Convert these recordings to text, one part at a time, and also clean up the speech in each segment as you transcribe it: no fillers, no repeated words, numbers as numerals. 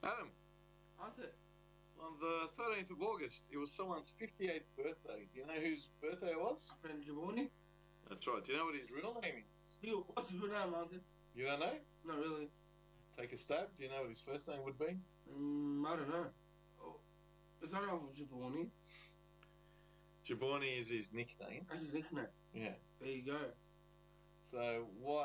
Adam, Aren't it? on the 13th of August, it was someone's 58th birthday. Do you know whose birthday it was? Our friend Giovanni. That's right. Do you know what his real name is? What's his real name, Auntie? You don't know? Not really. Take a stab. Do you know what his first name would be? I don't know. Oh, is that off of Giovanni? Giovanni is his nickname. That's his nickname. Yeah. There you go. So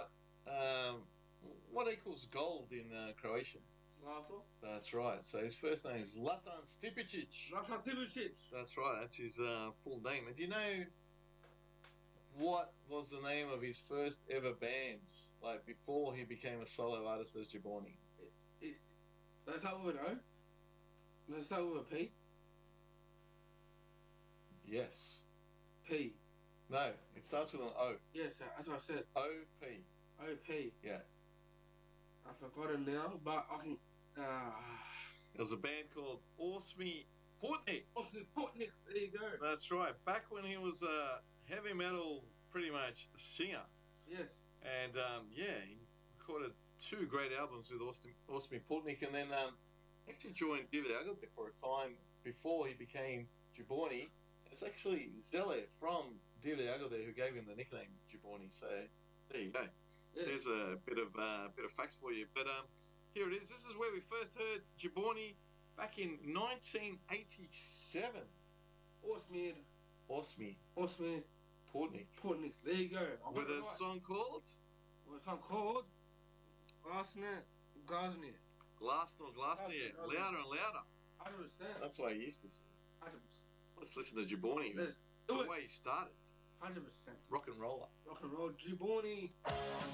what equals gold in Croatian? Zlato. That's right. So his first name is Zlatan Stipicic. Zlatan Stipicic. That's right. That's his full name. And do you know what was the name of his first ever band? Like before he became a solo artist as Giovanni. That's how we know. That's how with a P. Yes. P. No, it starts with an O. Yes, that's what I said. O-P. O-P. Yeah. I forgot it now, but I can. There was a band called Osmi Putnik. Osmi Putnik. There you go. That's right. Back when he was a heavy metal, pretty much singer. Yes. And yeah, he recorded 2 great albums with Osmi Putnik, and then actually joined Divlje Agilde for a time before he became Giovanni. It's actually Zele from Divlje Agilde who gave him the nickname Giovanni. So there you go. Yes. There's a bit of facts for you. But here it is. This is where we first heard Giovanni back in 1987. Osmi Putnik. Putnik. There you go. With a song called? With a song called Glasner. Glasner, louder and louder. 100%. That's why he used to sing. 100%. Let's listen to Giovanni. Let's the do it. way he started. 100%. Rock and roller. Rock and roll. Giovanni.